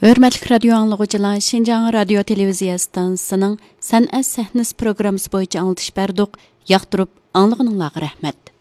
Hörmətli radio anlıqçılar, Şinjan radio televiziya stansiyasının sənət səhnəsi proqramısı boyunca anlatış bərduq. Yaqtırıb anlığınızға rəhmət.